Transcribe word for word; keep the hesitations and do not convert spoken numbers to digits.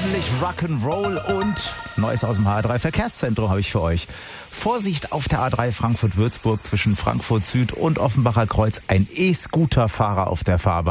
ordentlich Rock'n'Roll und Neues aus dem H R drei Verkehrszentrum habe ich für euch. Vorsicht auf der A drei Frankfurt-Würzburg zwischen Frankfurt Süd und Offenbacher Kreuz. Ein E-Scooter-Fahrer auf der Fahrbahn.